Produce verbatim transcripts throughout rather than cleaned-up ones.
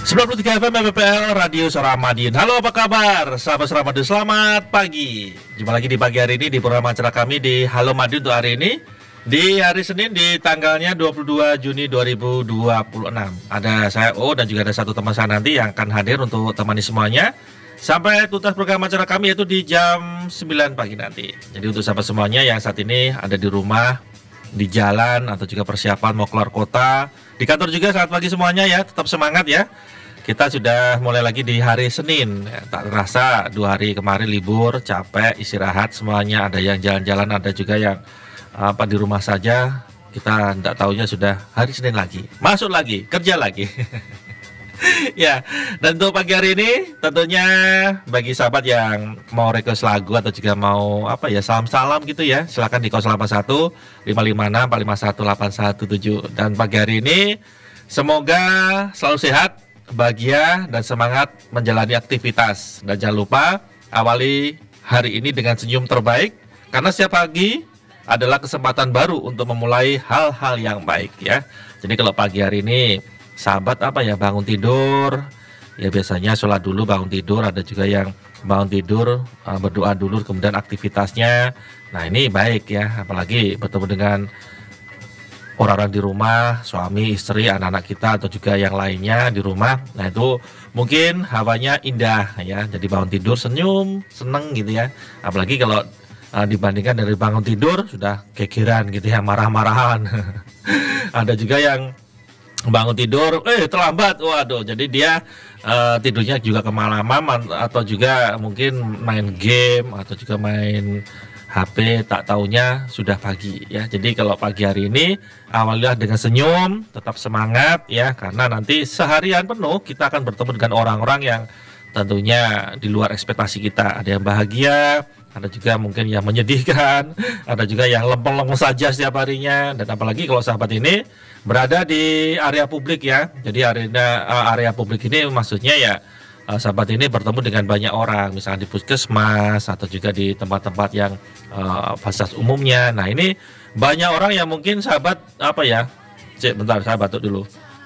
sembilan puluh tiga F M M P P L Radio Suara Madiun. Halo, apa kabar? Sahabat Suara Madiun, selamat pagi. Jumpa lagi di pagi hari ini di program acara kami di Halo Madiun untuk hari ini. Di hari Senin di tanggalnya dua puluh dua Juni dua ribu dua puluh enam. Ada saya O dan juga ada satu teman saya nanti yang akan hadir untuk temani semuanya sampai tuntas program acara kami, yaitu di jam sembilan pagi nanti. Jadi untuk sahabat semuanya yang saat ini ada di rumah, di jalan, atau juga persiapan mau keluar kota, di kantor juga, selamat pagi semuanya ya, tetap semangat ya. Kita sudah mulai lagi di hari Senin ya, tak terasa dua hari kemarin libur, capek, istirahat semuanya. Ada yang jalan-jalan, ada juga yang apa di rumah saja. Kita tidak tahunya sudah hari Senin lagi, masuk lagi, kerja lagi. Ya, dan untuk pagi hari ini tentunya bagi sahabat yang mau request lagu atau juga mau apa ya, salam-salam gitu ya, silakan di nol delapan satu lima lima enam empat lima satu delapan satu tujuh. Dan pagi hari ini semoga selalu sehat, bahagia, dan semangat menjalani aktivitas. Dan jangan lupa awali hari ini dengan senyum terbaik, karena setiap pagi adalah kesempatan baru untuk memulai hal-hal yang baik ya. Jadi kalau pagi hari ini sahabat apa ya, bangun tidur ya, biasanya sholat dulu bangun tidur. Ada juga yang bangun tidur berdoa dulu kemudian aktivitasnya. Nah ini baik ya, apalagi bertemu dengan orang-orang di rumah, suami, istri, anak-anak kita, atau juga yang lainnya di rumah. Nah itu mungkin hawanya indah ya, jadi bangun tidur senyum, seneng gitu ya. Apalagi kalau uh, dibandingkan dari bangun tidur sudah gegeran gitu ya, marah-marahan. Ada juga yang bangun tidur, eh terlambat, waduh, jadi dia uh, tidurnya juga kemalaman, atau juga mungkin main game, atau juga main H P, tak taunya sudah pagi ya. Jadi kalau pagi hari ini awalilah dengan senyum, tetap semangat ya, karena nanti seharian penuh kita akan bertemu dengan orang-orang yang tentunya di luar ekspektasi kita. Ada yang bahagia, ada juga mungkin yang menyedihkan, ada juga yang lempeng-lempeng saja setiap harinya. Dan apalagi kalau sahabat ini berada di area publik ya. Jadi area, area publik ini maksudnya ya, sahabat ini bertemu dengan banyak orang, misalnya di puskesmas atau juga di tempat-tempat yang uh, fasilitas umumnya. Nah ini banyak orang yang mungkin sahabat apa ya, cek bentar saya batuk dulu.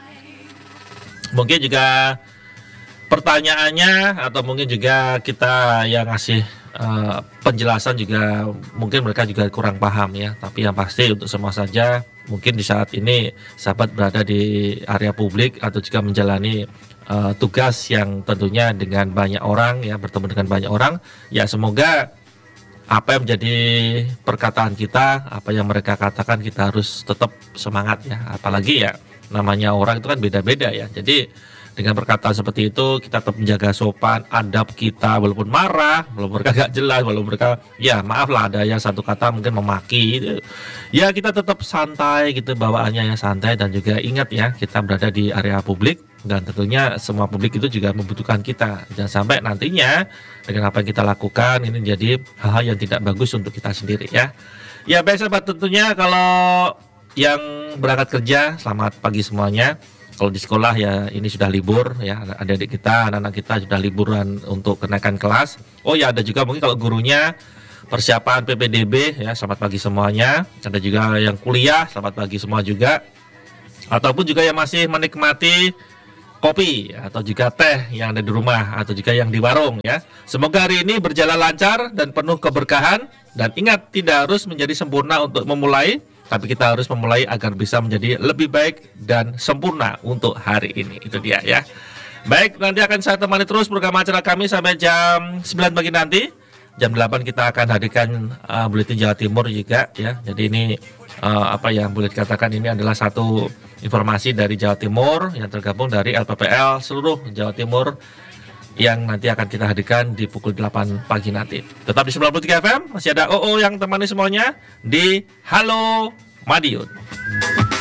Mungkin juga pertanyaannya, atau mungkin juga kita yang ngasih uh, penjelasan juga mungkin mereka juga kurang paham ya. Tapi yang pasti untuk semua saja, mungkin di saat ini sahabat berada di area publik atau juga menjalani Uh, tugas yang tentunya dengan banyak orang ya, bertemu dengan banyak orang ya, semoga apa yang menjadi perkataan kita, apa yang mereka katakan, kita harus tetap semangat ya. Apalagi ya namanya orang itu kan beda-beda ya, jadi dengan perkataan seperti itu kita tetap menjaga sopan adab kita, walaupun marah, walaupun mereka gak jelas, walaupun mereka ya maaf lah ada yang satu kata mungkin memaki gitu. Ya kita tetap santai gitu, bawaannya yang santai. Dan juga ingat ya, kita berada di area publik dan tentunya semua publik itu juga membutuhkan kita. Jangan sampai nantinya dengan apa yang kita lakukan ini jadi hal-hal yang tidak bagus untuk kita sendiri ya. Ya baik sahabat, tentunya kalau yang berangkat kerja selamat pagi semuanya. Kalau di sekolah ya ini sudah libur ya, adik-adik kita, anak-anak kita sudah liburan untuk kenaikan kelas. Oh ya ada juga mungkin kalau gurunya persiapan P P D B ya, selamat pagi semuanya. Ada juga yang kuliah, selamat pagi semua juga. Ataupun juga yang masih menikmati kopi atau juga teh yang ada di rumah atau juga yang di warung ya. Semoga hari ini berjalan lancar dan penuh keberkahan. Dan ingat, tidak harus menjadi sempurna untuk memulai, tapi kita harus memulai agar bisa menjadi lebih baik dan sempurna untuk hari ini. Itu dia ya. Baik, nanti akan saya temani terus program acara kami sampai jam sembilan pagi nanti. Jam delapan kita akan hadirkan uh, Buletin Jawa Timur juga ya. Jadi ini uh, apa yang boleh dikatakan, ini adalah satu informasi dari Jawa Timur yang tergabung dari L P P L seluruh Jawa Timur, yang nanti akan kita hadirkan di pukul delapan pagi nanti. Tetap di sembilan puluh tiga F M, masih ada O O yang temani semuanya di Halo Madiun.